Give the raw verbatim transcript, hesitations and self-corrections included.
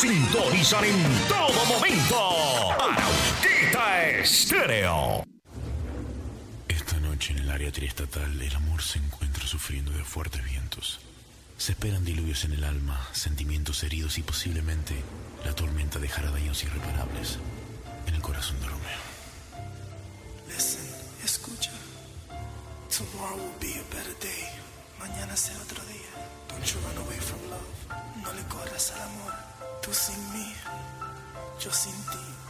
sintonizan en todo momento Arauquita Estéreo. Esta noche en el área triestatal el amor se encuentra sufriendo de fuertes vientos. Se esperan diluvios en el alma, sentimientos heridos y posiblemente la tormenta dejará daños irreparables en el corazón de Romeo. Listen, escucha. Tomorrow will be a better day. Mañana será otro día. Don't you run away from love. No le corras al amor. Tú sin mí, yo sin ti.